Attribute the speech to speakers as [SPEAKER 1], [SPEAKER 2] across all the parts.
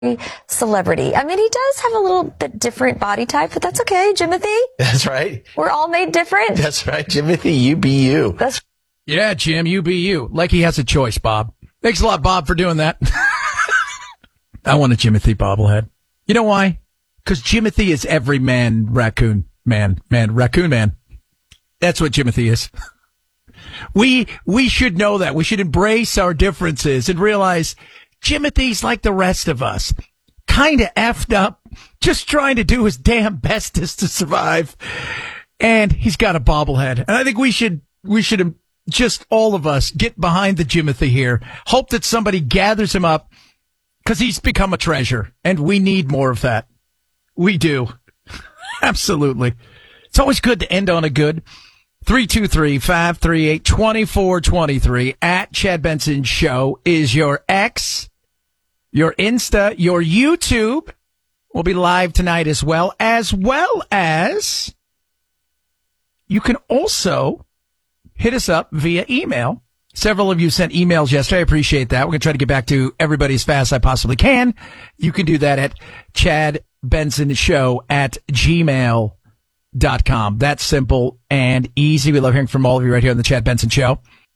[SPEAKER 1] celebrity. I mean, he does have a little bit different body type, but that's okay, Jimothy.
[SPEAKER 2] That's right.
[SPEAKER 1] We're all made different.
[SPEAKER 2] That's right, Jimothy, you be you.
[SPEAKER 3] Yeah, Jim, you be you. Like he has a choice, Bob. Thanks a lot, Bob, for doing that. I want a Jimothy bobblehead. You know why? Because Jimothy is every raccoon man. That's what Jimothy is. We should know that. We should embrace our differences and realize Jimothy's like the rest of us. Kind of effed up, just trying to do his damn bestest to survive. And he's got a bobblehead. And I think we should just all of us get behind the Jimothy here. Hope that somebody gathers him up because he's become a treasure and we need more of that. We do. Absolutely. It's always good to end on a good. 323-538-2423 at Chad Benson Show is your X, your Insta, your YouTube will be live tonight as well as you can also hit us up via email. Several of you sent emails yesterday. I appreciate that. We're going to try to get back to everybody as fast as I possibly can. You can do that at chadbensonshow@gmail.com. That's simple and easy. We love hearing from all of you right here on the Chad Benson Show.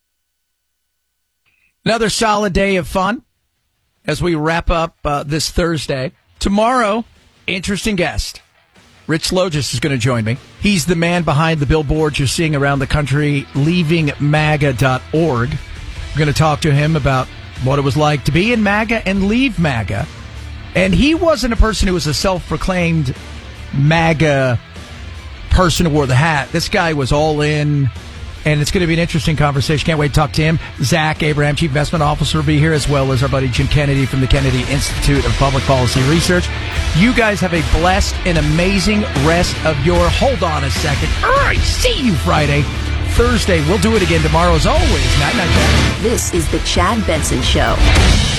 [SPEAKER 3] Another solid day of fun as we wrap up this Thursday. Tomorrow, interesting guest. Rich Logis is going to join me. He's the man behind the billboards you're seeing around the country, leavingmaga.org. We're going to talk to him about what it was like to be in MAGA and leave MAGA. And he wasn't a person who was a self-proclaimed MAGA person who wore the hat. This guy was all in, and it's going to be an interesting conversation. Can't wait to talk to him. Zach Abraham, Chief Investment Officer, will be here, as well as our buddy Jim Kennedy from the Kennedy Institute of Public Policy Research. You guys have a blessed and amazing rest of your... Hold on a second. All right, see you Friday. Thursday, we'll do it again tomorrow as always. Night, Chad.
[SPEAKER 4] This is the Chad Benson Show.